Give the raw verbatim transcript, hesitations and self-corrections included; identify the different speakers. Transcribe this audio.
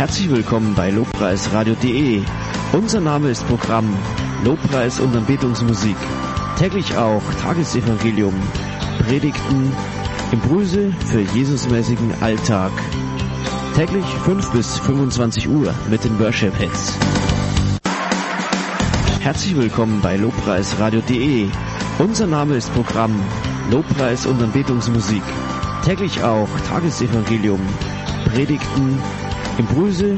Speaker 1: Herzlich willkommen bei lobpreisradio punkt de. Unser Name ist Programm Lobpreis und Anbetungsmusik. Täglich auch Tagesevangelium, Predigten, Impulse für Jesusmäßigen Alltag. Täglich fünf bis fünfundzwanzig Uhr mit den Worship Hits. Herzlich willkommen bei lobpreisradio punkt de. Unser Name ist Programm Lobpreis und Anbetungsmusik. Täglich auch Tagesevangelium, Predigten, Impulse